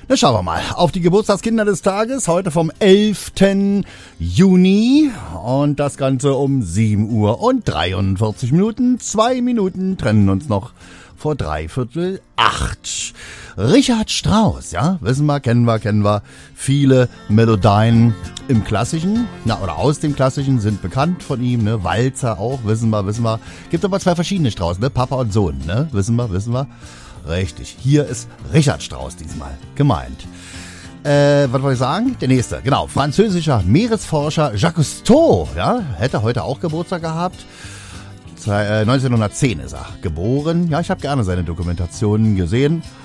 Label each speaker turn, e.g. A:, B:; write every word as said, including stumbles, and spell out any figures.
A: Na, schauen wir mal auf die Geburtstagskinder des Tages. Heute vom elften Juni. Und das Ganze um sieben Uhr und dreiundvierzig Minuten. Zwei Minuten trennen uns noch vor dreiviertel acht. Richard Strauss, ja, wissen wir, kennen wir, kennen wir. Viele Melodien im Klassischen, na, oder aus dem Klassischen sind bekannt von ihm, ne. Walzer auch, wissen wir, wissen wir. Gibt aber zwei verschiedene Strauß, ne, Papa und Sohn, ne, wissen wir, wissen wir. Richtig, hier ist Richard Strauss diesmal gemeint. Äh, was wollte ich sagen? Der nächste, genau, französischer Meeresforscher Jacques Cousteau, ja, hätte heute auch Geburtstag gehabt. neunzehnhundertzehn ist er geboren. Ja, ich habe gerne seine Dokumentationen gesehen.